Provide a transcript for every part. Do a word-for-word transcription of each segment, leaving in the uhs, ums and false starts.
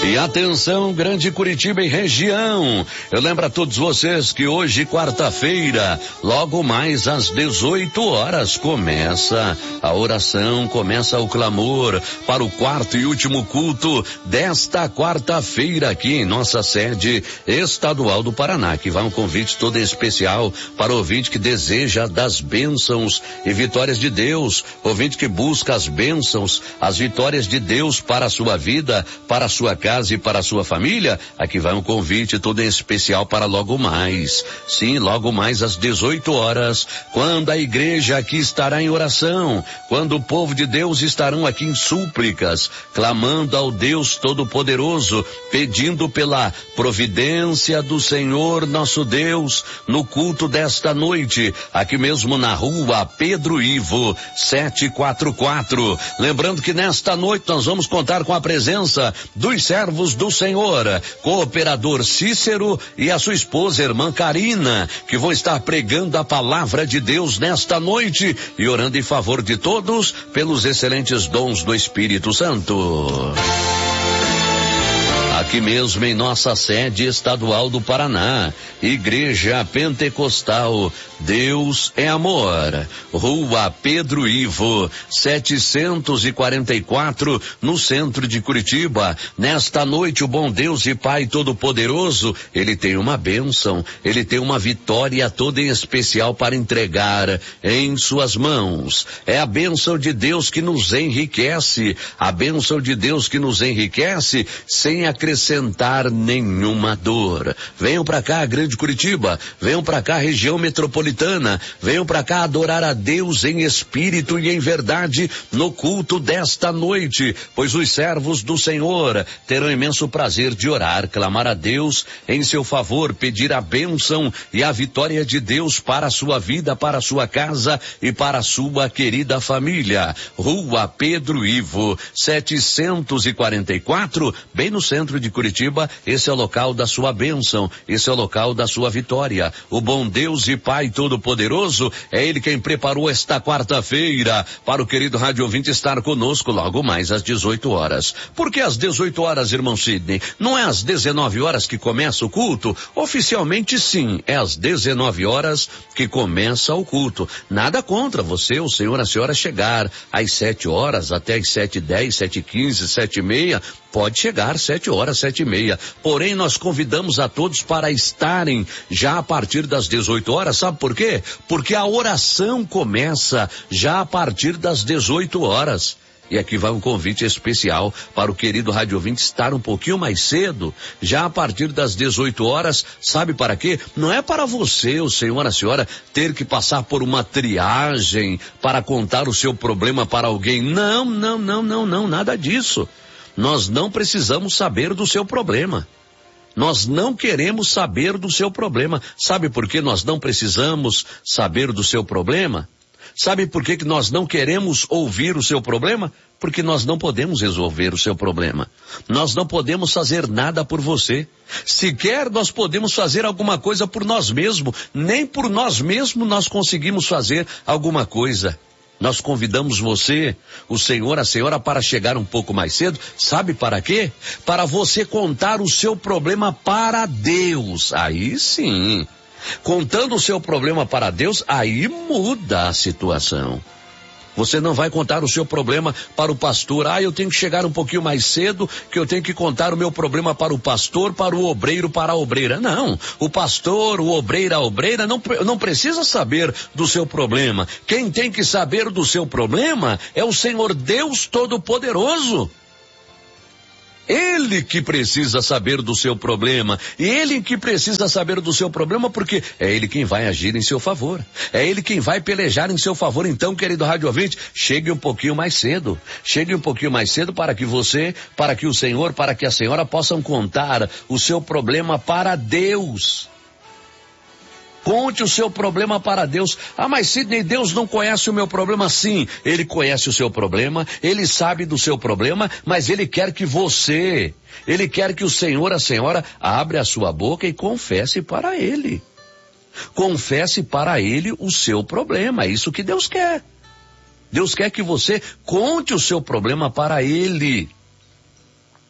E atenção, Grande Curitiba e região. Eu lembro a todos vocês que hoje, quarta-feira, logo mais às dezoito horas, começa a oração, começa o clamor para o quarto e último culto desta quarta-feira aqui em nossa sede estadual do Paraná, que vai um convite todo especial para o ouvinte que deseja das bênçãos e vitórias de Deus, ouvinte que busca as bênçãos, as vitórias de Deus para a sua vida, para a sua casa e para a sua família. Aqui vai um convite todo em especial para logo mais. Sim, logo mais às dezoito horas, quando a igreja aqui estará em oração, quando o povo de Deus estarão aqui em súplicas, clamando ao Deus Todo-Poderoso, pedindo pela providência do Senhor nosso Deus, no culto desta noite, aqui mesmo na rua Pedro Ivo, setecentos e quarenta e quatro. Lembrando que nesta noite nós vamos contar com a presença dos servos do Senhor, cooperador Cícero e a sua esposa, irmã Karina, que vão estar pregando a palavra de Deus nesta noite e orando em favor de todos pelos excelentes dons do Espírito Santo. Aqui mesmo em nossa sede estadual do Paraná, Igreja Pentecostal Deus é Amor, Rua Pedro Ivo, setecentos e quarenta e quatro, no centro de Curitiba. Nesta noite o bom Deus e Pai Todo-Poderoso, Ele tem uma bênção, Ele tem uma vitória toda em especial para entregar em suas mãos. É a bênção de Deus que nos enriquece, a bênção de Deus que nos enriquece sem acrescentar nenhuma dor. Venham para cá, Grande Curitiba, venham para cá, região metropolitana, venham para cá adorar a Deus em espírito e em verdade no culto desta noite, pois os servos do Senhor terão imenso prazer de orar, clamar a Deus em seu favor, pedir a bênção e a vitória de Deus para a sua vida, para a sua casa e para a sua querida família. Rua Pedro Ivo, setecentos e quarenta e quatro, bem no centro de Curitiba. Esse é o local da sua bênção, esse é o local da sua vitória. O bom Deus e Pai Todo-Poderoso é Ele quem preparou esta quarta-feira para o querido rádio ouvinte estar conosco logo mais às dezoito horas. Por que às dezoito horas, irmão Sidney? Não é às dezenove horas que começa o culto? Oficialmente sim, é às dezenove horas que começa o culto. Nada contra você, o senhor, a senhora chegar às sete horas, até às sete e dez, sete e quinze, sete e meia, pode chegar sete horas, sete e meia. Porém, nós convidamos a todos para estarem já a partir das dezoito horas. Sabe por quê? Porque a oração começa já a partir das dezoito horas. E aqui vai um convite especial para o querido rádio ouvinte estar um pouquinho mais cedo, já a partir das dezoito horas. Sabe para quê? Não é para você, o senhor, a senhora, ter que passar por uma triagem para contar o seu problema para alguém. Não, não, não, não, não, nada disso. Nós não precisamos saber do seu problema. Nós não queremos saber do seu problema. Sabe por que nós não precisamos saber do seu problema? Sabe por que que nós não queremos ouvir o seu problema? Porque nós não podemos resolver o seu problema. Nós não podemos fazer nada por você. Sequer nós podemos fazer alguma coisa por nós mesmos. Nem por nós mesmos nós conseguimos fazer alguma coisa. Nós convidamos você, o senhor, a senhora, para chegar um pouco mais cedo. Sabe para quê? Para você contar o seu problema para Deus. Aí sim. Contando o seu problema para Deus, aí muda a situação. Você não vai contar o seu problema para o pastor. Ah, eu tenho que chegar um pouquinho mais cedo, que eu tenho que contar o meu problema para o pastor, para o obreiro, para a obreira. Não, o pastor, o obreiro, a obreira não, não precisa saber do seu problema. Quem tem que saber do seu problema é o Senhor Deus Todo-Poderoso. Ele que precisa saber do seu problema, e ele que precisa saber do seu problema, porque é ele quem vai agir em seu favor, é ele quem vai pelejar em seu favor. Então, querido rádio ouvinte, chegue um pouquinho mais cedo, chegue um pouquinho mais cedo para que você, para que o senhor, para que a senhora possam contar o seu problema para Deus. Conte o seu problema para Deus. Ah, mas Sidney, Deus não conhece o meu problema? Sim, Ele conhece o seu problema, Ele sabe do seu problema, mas Ele quer que você, Ele quer que o senhor, a senhora, abra a sua boca e confesse para Ele. Confesse para Ele o seu problema, é isso que Deus quer. Deus quer que você conte o seu problema para Ele.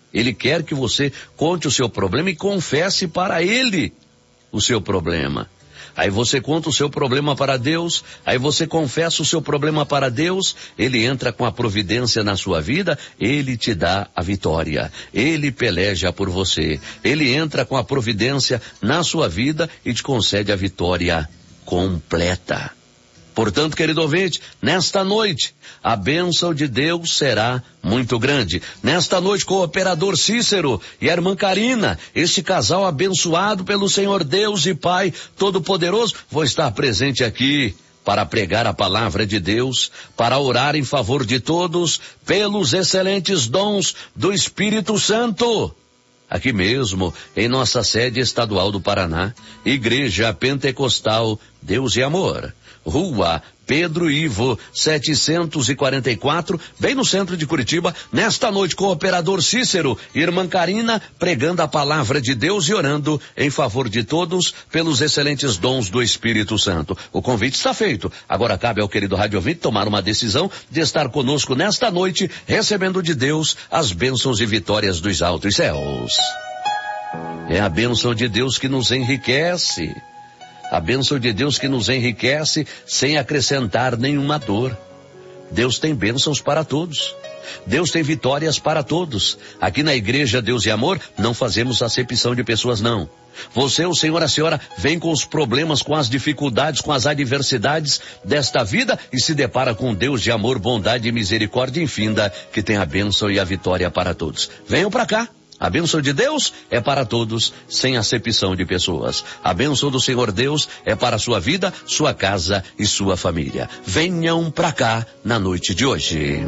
Ele quer que você conte o seu problema e confesse para Ele o seu problema. Aí você conta o seu problema para Deus, aí você confessa o seu problema para Deus, Ele entra com a providência na sua vida, Ele te dá a vitória, Ele peleja por você, Ele entra com a providência na sua vida e te concede a vitória completa. Portanto, querido ouvinte, nesta noite, a bênção de Deus será muito grande. Nesta noite, com o operador Cícero e a irmã Karina, este casal abençoado pelo Senhor Deus e Pai Todo-Poderoso, vou estar presente aqui para pregar a palavra de Deus, para orar em favor de todos, pelos excelentes dons do Espírito Santo. Aqui mesmo, em nossa sede estadual do Paraná, Igreja Pentecostal Deus e Amor, Rua Pedro Ivo, setecentos e quarenta e quatro, bem no centro de Curitiba, nesta noite com o operador Cícero e irmã Karina, pregando a palavra de Deus e orando em favor de todos pelos excelentes dons do Espírito Santo. O convite está feito. Agora cabe ao querido rádio ouvinte tomar uma decisão de estar conosco nesta noite, recebendo de Deus as bênçãos e vitórias dos altos céus. É a bênção de Deus que nos enriquece. A bênção de Deus que nos enriquece sem acrescentar nenhuma dor. Deus tem bênçãos para todos. Deus tem vitórias para todos. Aqui na Igreja Deus e Amor não fazemos acepção de pessoas, não. Você, o senhor, a senhora, vem com os problemas, com as dificuldades, com as adversidades desta vida e se depara com Deus de amor, bondade e misericórdia infinda, que tem a bênção e a vitória para todos. Venham para cá. A bênção de Deus é para todos, sem acepção de pessoas. A bênção do Senhor Deus é para a sua vida, sua casa e sua família. Venham pra cá na noite de hoje.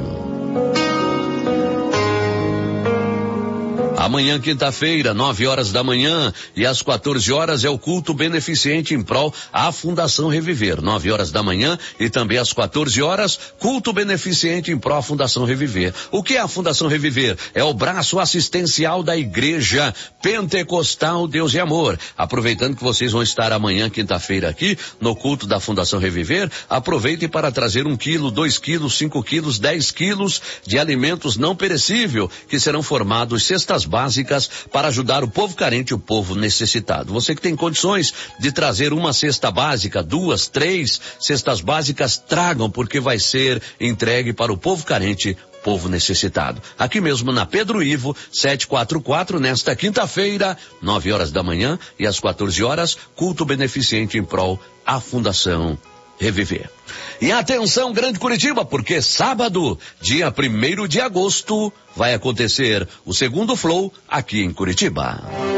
Amanhã, quinta-feira, nove horas da manhã e às quatorze horas é o culto beneficente em prol à Fundação Reviver. Nove horas da manhã e também às quatorze horas, culto beneficente em prol à Fundação Reviver. O que é a Fundação Reviver? É o braço assistencial da Igreja Pentecostal Deus e Amor. Aproveitando que vocês vão estar amanhã, quinta-feira, aqui no culto da Fundação Reviver, aproveitem para trazer um quilo, dois quilos, cinco quilos, dez quilos de alimentos não perecível que serão formados cestas básicas para ajudar o povo carente e o povo necessitado. Você que tem condições de trazer uma cesta básica, duas, três cestas básicas, tragam, porque vai ser entregue para o povo carente, povo necessitado. Aqui mesmo na Pedro Ivo, setecentos e quarenta e quatro, nesta quinta-feira, nove horas da manhã e às quatorze horas, culto beneficente em prol à Fundação Reviver. E atenção, Grande Curitiba, porque sábado, dia primeiro de agosto, vai acontecer o segundo Flow aqui em Curitiba.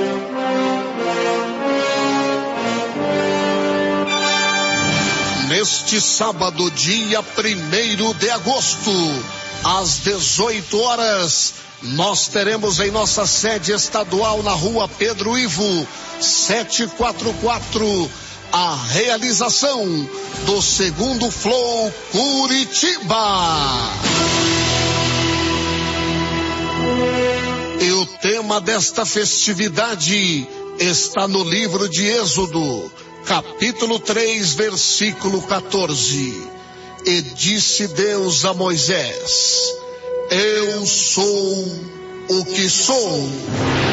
Neste sábado, dia primeiro de agosto, às dezoito horas, nós teremos em nossa sede estadual na Rua Pedro Ivo, setecentos e quarenta e quatro, a realização do segundo Flow Curitiba. E o tema desta festividade está no livro de Êxodo, capítulo três, versículo quatorze. E disse Deus a Moisés: Eu sou o que sou.